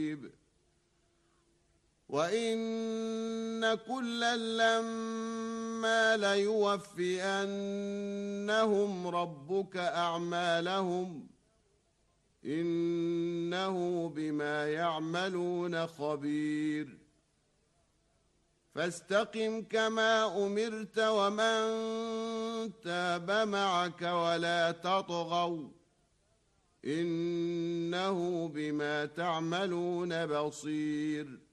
رقيب وإن كلا لما ليوفينهم ربك أعمالهم إنه بما يعملون خبير فاستقم كما أمرت ومن تاب معك ولا تطغوا إنه بما تعملون بصير